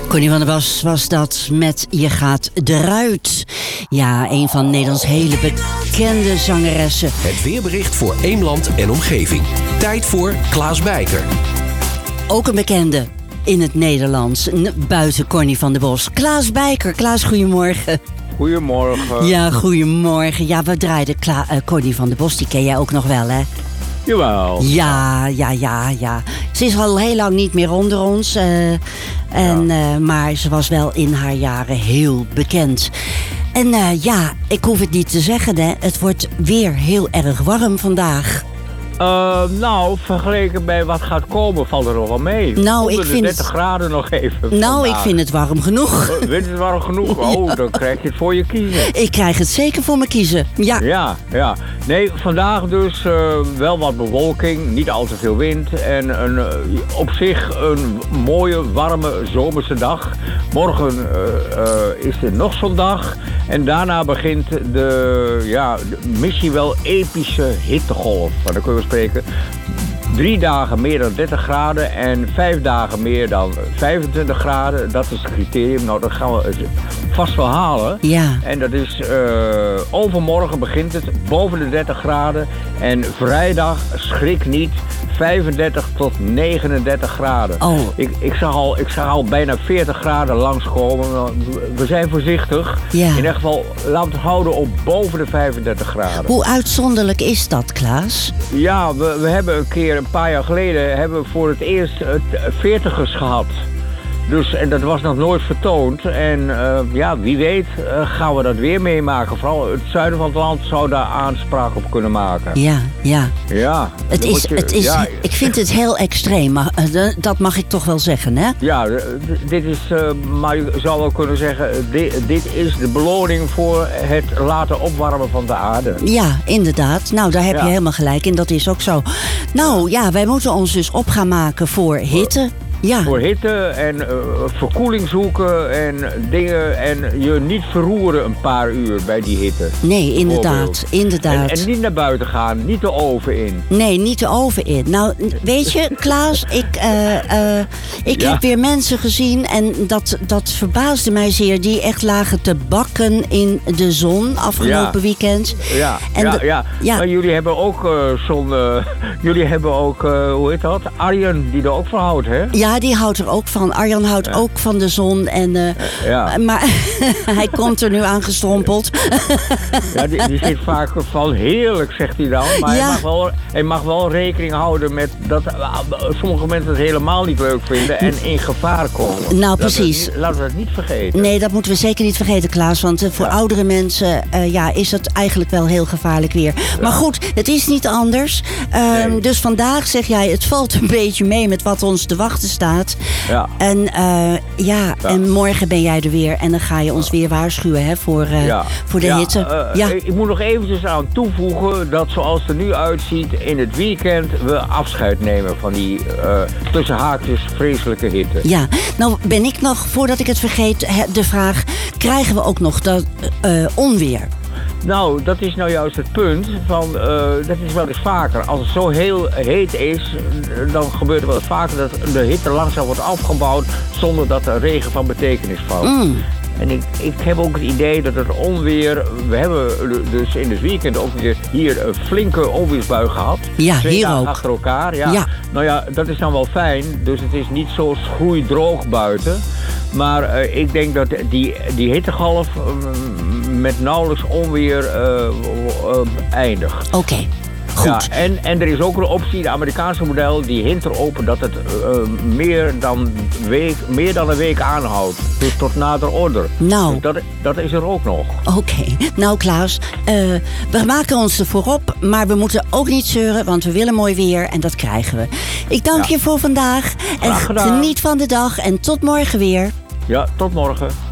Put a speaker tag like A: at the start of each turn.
A: Connie van der Bos was dat met Je gaat eruit. Ja, een van Nederlands hele bekende zangeressen.
B: Het weerbericht voor Eemland en omgeving. Tijd voor Klaas Bijker.
A: Ook een bekende in het Nederlands, buiten Connie van der Bos. Klaas Bijker. Klaas, goedemorgen.
C: Goedemorgen.
A: Ja, goedemorgen. Ja, we draaiden Connie van der Bos, die ken jij ook nog wel, hè?
C: Jawel.
A: Ja. Ze is al heel lang niet meer onder ons. Maar ze was wel in haar jaren heel bekend. En ik hoef het niet te zeggen, hè. Het wordt weer heel erg warm vandaag.
C: Vergeleken bij wat gaat komen valt er nog wel mee.
A: Nou, ik vind
C: 30 graden nog even.
A: Nou,
C: vandaag.
A: ik vind het warm genoeg.
C: Vind je het warm genoeg? Oh, dan krijg je het voor je kiezen.
A: Ik krijg het zeker voor me kiezen. Ja.
C: Ja. Nee, vandaag dus wel wat bewolking, niet al te veel wind. En op zich een mooie, warme zomerse dag. Morgen is er nog zo'n dag. En daarna begint misschien wel epische hittegolf. Maar dan kunnen we spreken. 3 dagen meer dan 30 graden en 5 dagen meer dan 25 graden. Dat is het criterium. Nou, dat gaan we vast wel halen.
A: Ja.
C: En dat is overmorgen begint het boven de 30 graden. En vrijdag, schrik niet, 35 tot 39 graden.
A: Oh.
C: Ik zag al bijna 40 graden langskomen. We zijn voorzichtig.
A: Ja.
C: In ieder geval, laten we het houden op boven de 35 graden.
A: Hoe uitzonderlijk is dat, Klaas?
C: Ja, we hebben een keer, een paar jaar geleden, hebben we voor het eerst 40ers gehad. Dus, en dat was nog nooit vertoond. En wie weet gaan we dat weer meemaken. Vooral het zuiden van het land zou daar aanspraak op kunnen maken.
A: Ja.
C: Ja.
A: Ik vind het heel extreem, maar dat mag ik toch wel zeggen, hè?
C: Ja, dit is, maar je zou wel kunnen zeggen, dit is de beloning voor het laten opwarmen van de aarde.
A: Ja, inderdaad. Nou, daar heb je helemaal gelijk in. Dat is ook zo. Nou ja, wij moeten ons dus op gaan maken voor hitte. Ja.
C: Voor hitte en verkoeling zoeken en dingen en je niet verroeren een paar uur bij die hitte.
A: Nee, inderdaad.
C: En niet naar buiten gaan, niet de oven in.
A: Nee, niet de oven in. Nou, weet je, Klaas, ik heb weer mensen gezien en dat verbaasde mij zeer. Die echt lagen te bakken in de zon afgelopen weekend.
C: Ja. Maar jullie hebben ook hoe heet dat? Arjen die er ook van houdt, hè?
A: Ja, die houdt er ook van. Arjan houdt ook van de zon. En, maar hij komt er nu aangestrompeld.
C: Ja, die zit vaak van heerlijk, zegt hij dan. Maar hij mag wel rekening houden met dat sommige mensen het helemaal niet leuk vinden en in gevaar komen.
A: Nou, precies.
C: Laten we dat niet vergeten.
A: Nee, dat moeten we zeker niet vergeten, Klaas. Want voor oudere mensen is het eigenlijk wel heel gevaarlijk weer. Ja. Maar goed, het is niet anders. Nee. Dus vandaag zeg jij, het valt een beetje mee met wat ons te wachten staat.
C: Ja.
A: En morgen ben jij er weer. En dan ga je ons weer waarschuwen, hè, voor de hitte.
C: Ik moet nog eventjes aan toevoegen dat zoals het er nu uitziet, in het weekend we afscheid nemen van die tussen haakjes vreselijke hitte. Ja,
A: nou ben ik nog, voordat ik het vergeet, de vraag, krijgen we ook nog dat onweer?
C: Nou, dat is nou juist het punt. Dat is wel eens vaker. Als het zo heel heet is, dan gebeurt er wel eens vaker dat de hitte langzaam wordt afgebouwd zonder dat er regen van betekenis valt. En ik heb ook het idee dat het onweer... We hebben dus in het weekend ook weer hier een flinke onweersbui gehad.
A: Ja,
C: 2
A: hier
C: dagen
A: ook.
C: achter elkaar. Ja. Nou ja, dat is dan wel fijn. Dus het is niet zo schroeidroog buiten. Maar ik denk dat die hittegolf met nauwelijks onweer eindigt.
A: Oké. Goed.
C: Ja, en er is ook een optie, de Amerikaanse model, die hint erop dat het meer dan een week aanhoudt. Dus tot nader order.
A: Nou.
C: Dus dat is er ook nog.
A: Oké. Nou, Klaas, we maken ons ervoor op, maar we moeten ook niet zeuren, want we willen mooi weer en dat krijgen we. Ik dank je voor vandaag en geniet van de dag en tot morgen weer.
C: Ja, tot morgen.